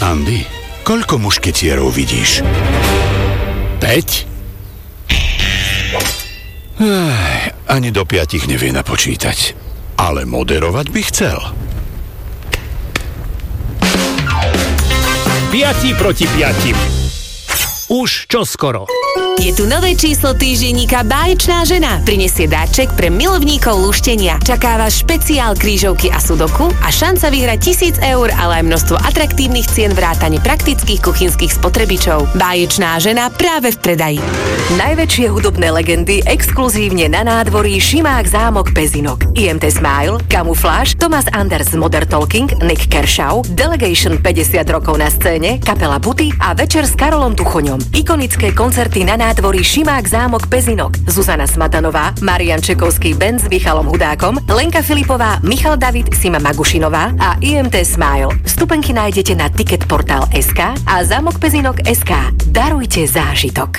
Andy, koľko mušketierov vidíš? 5? Ani do 5 nevie napočítať. Ale moderovať by chcel. 5 proti 5. Už čoskoro. Je tu nové číslo týždenníka Báječná žena. Prinesie dáček pre milovníkov lúštenia. Čaká vás špeciál krížovky a sudoku a šanca vyhrať 1,000 eur, ale aj množstvo atraktívnych cien vrátane praktických kuchynských spotrebičov. Báječná žena práve v predaji. Najväčšie hudobné legendy exkluzívne na nádvorí Šimák zámok Pezinok. IMT Smile, Kamufláž, Thomas Anders Modern Talking, Nick Kershaw, Delegation 50 rokov na scéne, kapela Buty a večer s Karolom Tuchoňom. Ikonické koncerty na nádvorí Šimák zámok Pezinok. Zuzana Smatanová, Marian Čekovský band s Michalom Hudákom, Lenka Filipová, Michal David, Sima Magušinová a IMT Smile. Vstupenky nájdete na ticketportal.sk a zámok Pezinok.sk. Darujte zážitok.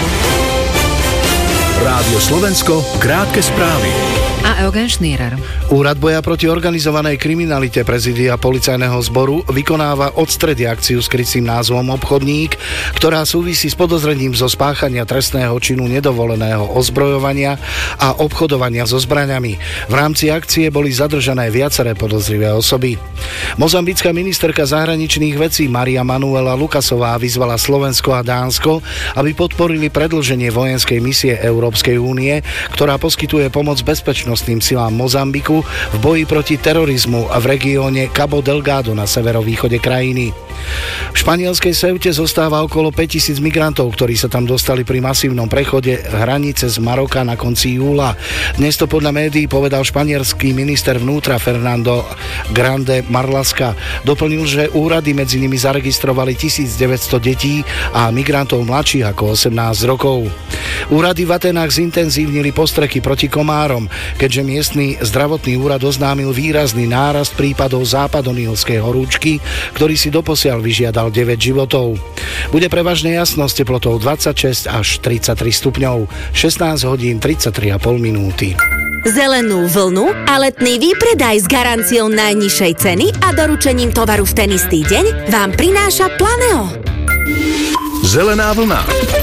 Rádio Slovensko, krátke správy. A Eugen Šnírer. Úrad boja proti organizovanej kriminalite prezídia policajného zboru vykonáva odstredy akciu s krycím názvom Obchodník, ktorá súvisí s podozrením zo spáchania trestného činu nedovoleného ozbrojovania a obchodovania so zbraňami. V rámci akcie boli zadržané viaceré podozrivé osoby. Mozambická ministerka zahraničných vecí Maria Manuela Lukasová vyzvala Slovensko a Dánsko, aby podporili predĺženie vojenskej misie Európskej únie, ktorá poskytuje pomoc bezpečnostným silám Mozambiku v boji proti terorizmu a v regióne Cabo Delgado na severovýchode krajiny. V španielskej Ceute zostáva okolo 5000 migrantov, ktorí sa tam dostali pri masívnom prechode hranice z Maroka na konci júla. Dnes to podľa médií povedal španielský minister vnútra Fernando Grande Marlaska. Doplnil, že úrady medzi nimi zaregistrovali 1900 detí a migrantov mladších ako 18 rokov. Úrady v Atenách zintenzívnili postreky proti komárom, keďže miestny zdravotný úrad oznámil výrazný nárast prípadov západonilskej horúčky, ktorý si doposiaľ vyžiadal 9 životov. Bude prevažne jasno s teplotou 26 až 33 stupňov, 16 hodín 33,5 minúty. Zelenú vlnu a letný výpredaj s garanciou najnižšej ceny a doručením tovaru v ten istý deň vám prináša Planeo. Zelená vlna.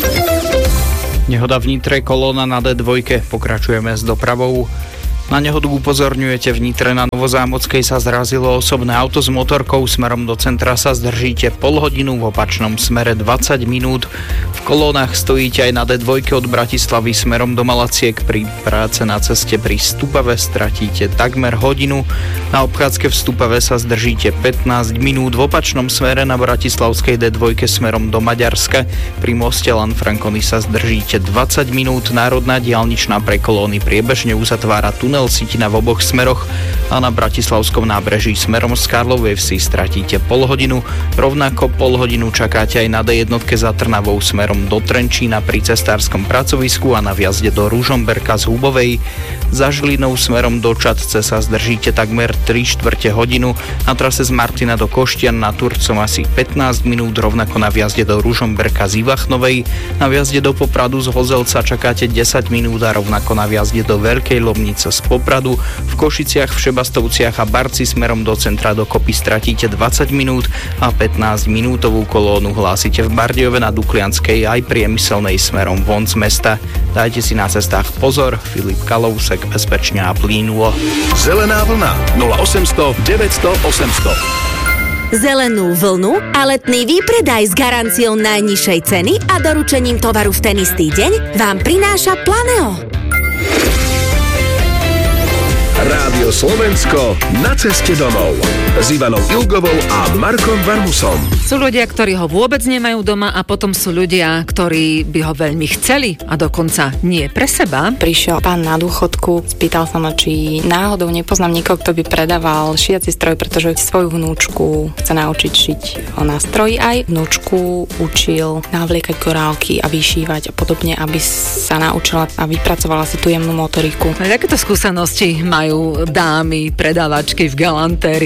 Nehoda v Nitre, kolóna na D2, pokračujeme s dopravou. Na nehodu upozorňujete, v Nitre na Novozámockej sa zrazilo osobné auto s motorkou, smerom do centra sa zdržíte pol hodinu, v opačnom smere 20 minút. V kolónach stojíte aj na D2 od Bratislavy smerom do Malaciek, pri práce na ceste pri Stupave stratíte takmer hodinu. Na obchádzke v Stupave sa zdržíte 15 minút, v opačnom smere na Bratislavskej D2 smerom do Maďarska pri moste Lanfranconi sa zdržíte 20 minút. Národná diaľničná pre kolóny priebežne uzatvára tunel Sitina v oboch smeroch a na Bratislavskom nábreží smerom z Karlovej Vsi stratíte pol hodinu. Rovnako pol hodinu čakáte aj na D1 za Trnavou smerom do Trenčína pri cestárskom pracovisku a na vjazde do Ružomberka z Hubovej. Za Žilinou smerom do Čadce sa zdržíte takmer 3/4 hodinu. Na trase z Martina do Koštian na Turcom asi 15 minút, rovnako na vjazde do Ružomberka z Ivachnovej. Na vjazde do Popradu z Hozelca čakáte 10 minút a rovnako na vjazde do Veľkej Lomnice z Popradu. V Košiciach, v Šebastovciach a Barci smerom do centra dokopy stratíte 20 minút a 15 minútovú kolónu hlásite v Bardejove na Duklianskej aj priemyselnej smerom von z mesta. Dajte si na cestách pozor. Filip Kalousek, bezpečne a plínulo. Zelená vlna 0800 900 800. Zelenú vlnu a letný výpredaj s garanciou najnižšej ceny a doručením tovaru v ten istý deň vám prináša Planeo. Rádio Slovensko na ceste domov s Ivanou Ilgovou a Markom Varmusom. Sú ľudia, ktorí ho vôbec nemajú doma a potom sú ľudia, ktorí by ho veľmi chceli a dokonca nie pre seba. Prišiel pán na dôchodku, spýtal sa ma, či náhodou nepoznám niekoho, kto by predával šiaci stroj, pretože svoju vnúčku chce naučiť šiť nástroj. Aj vnúčku učil navliekať korálky a vyšívať a podobne, aby sa naučila a vypracovala si tú jemnú motoriku. Takéto skúsenosti majú dámy, predávačky v galantériách,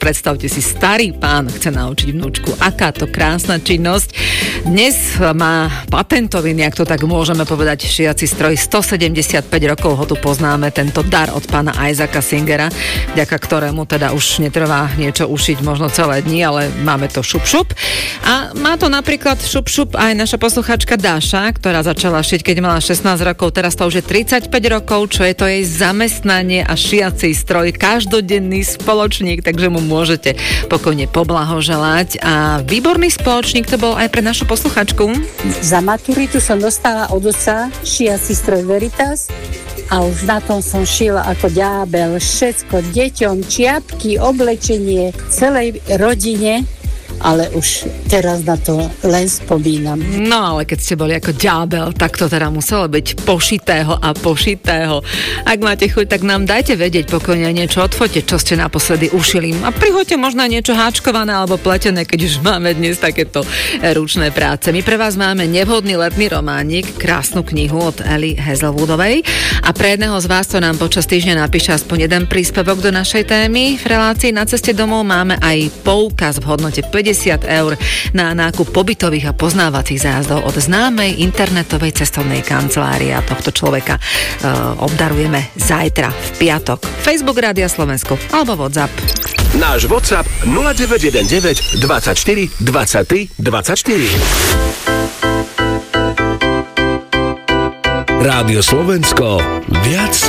predstavte si, starý pán chce naučiť vnúčku. Aká to krásna činnosť. Dnes má patentový, ak to tak môžeme povedať, šiaci stroj. 175 rokov ho tu poznáme, tento dar od pána Isaaca Singera, vďaka ktorému teda už netrvá niečo ušiť možno celé dni, ale máme to šup. A má to napríklad šup aj naša poslucháčka Dáša, ktorá začala šiť, keď mala 16 rokov, teraz to už je 35 rokov, čo je to jej zamestnanie a šiaci stroj, každodenný spoločník, takže mu môžete pokojne poblahoželať. A výborný spoločník to bol aj pre našu posluchačku. Za maturitu som dostala od otca šiaci stroj Veritas a už na tom som šila ako ďábel všetko deťom, čiapky, oblečenie, celej rodine. Ale už teraz na to len spomínam. No, ale keď ste boli ako ďábel, tak to teda muselo byť pošitého. Ak máte chuť, tak nám dajte vedieť, pokojne niečo odfoťte, čo ste naposledy ušili. A prihoďte možno niečo háčkované alebo pletené, keď už máme dnes takéto ručné práce. My pre vás máme Nevhodný letný románik, krásnu knihu od Ellie Hazelwoodovej. A pre jedného z vás, to nám počas týždňa napíše aspoň jeden príspevok do našej témy, v relácii Na ceste domov máme aj poukaz v hodnote 50 € na nákup pobytových a poznávacích zájazdov od známej internetovej cestovnej kancelárie. A tohto človeka obdarujeme zajtra v piatok. Facebook Rádia Slovensko alebo WhatsApp. Náš WhatsApp 0919 24 23 24. Rádio Slovensko. Viac